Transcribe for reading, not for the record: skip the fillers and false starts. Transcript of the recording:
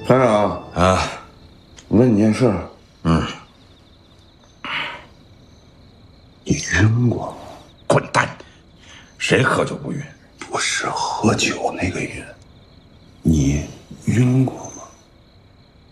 团长啊， 问你件事儿。你晕过吗？ 滚蛋！谁喝酒不晕？ 不是喝酒那个晕，你晕过。